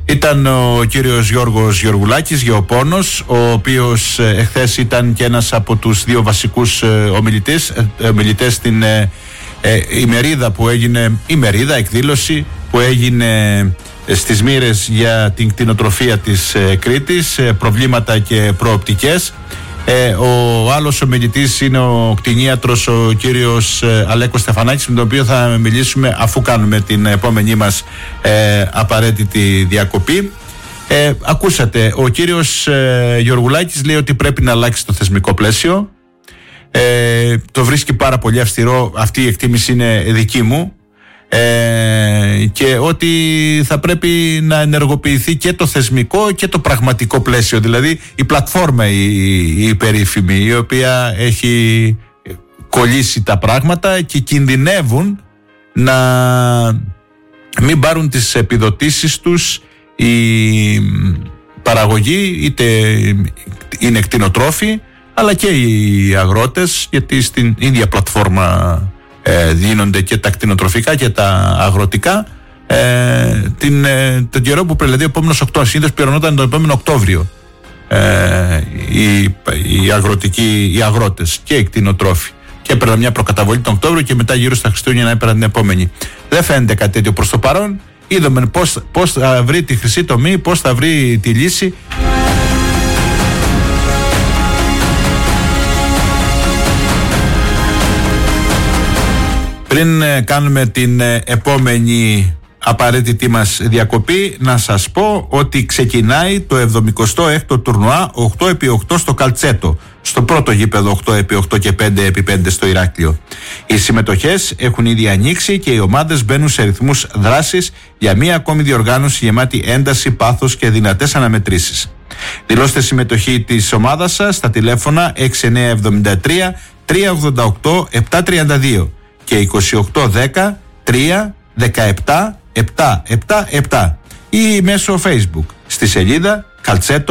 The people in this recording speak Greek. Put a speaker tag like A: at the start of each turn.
A: Ήταν ο κύριος Γιώργος Γεωργουλάκης, γεωπόνος, ο οποίος εχθές ήταν και ένας από τους δύο βασικούς ομιλητές στην εκδήλωση που έγινε στις Μοίρες για την κτηνοτροφία της Κρήτης, προβλήματα και προοπτικές. Ο άλλος ομιλητής είναι ο κτηνίατρος, ο κύριος Αλέκος Στεφανάκης, με τον οποίο θα μιλήσουμε αφού κάνουμε την επόμενή μας απαραίτητη διακοπή. Ακούσατε, ο κύριος Γεωργουλάκης λέει ότι πρέπει να αλλάξει το θεσμικό πλαίσιο. Το βρίσκει πάρα πολύ αυστηρό, αυτή η εκτίμηση είναι δική μου, και ότι θα πρέπει να ενεργοποιηθεί και το θεσμικό και το πραγματικό πλαίσιο, δηλαδή η πλατφόρμα η περίφημη, η οποία έχει κολλήσει τα πράγματα και κινδυνεύουν να μην πάρουν τις επιδοτήσεις τους η παραγωγή, είτε είναι κτηνοτρόφοι αλλά και οι αγρότες, γιατί στην ίδια πλατφόρμα δίνονται και τα κτηνοτροφικά και τα αγροτικά. Τον καιρό που δηλαδή ο επόμενος Οκτώβριος, συνήθως πληρωνόταν τον επόμενο Οκτώβριο οι αγρότες και οι κτηνοτρόφοι, και έπαιρναν μια προκαταβολή τον Οκτώβριο και μετά γύρω στα Χριστούγεννα έπαιρναν την επόμενη. Δεν φαίνεται κάτι τέτοιο προς το παρόν. Είδαμε πώς θα βρει τη χρυσή τομή, πώς θα βρει τη λύση. Πριν κάνουμε την επόμενη απαραίτητη μας διακοπή, να σας πω ότι ξεκινάει το 76ο τουρνουά 8x8 στο Καλτσέτο, στο πρώτο γήπεδο 8x8 και 5x5 στο Ηράκλειο. Οι συμμετοχές έχουν ήδη ανοίξει και οι ομάδες μπαίνουν σε ρυθμούς δράσης για μία ακόμη διοργάνωση γεμάτη ένταση, πάθος και δυνατές αναμετρήσεις. Δηλώστε συμμετοχή της ομάδας σας στα τηλέφωνα 6973 388 732 και 2810 317 777 ή μέσω Facebook στη σελίδα Καλτσέτο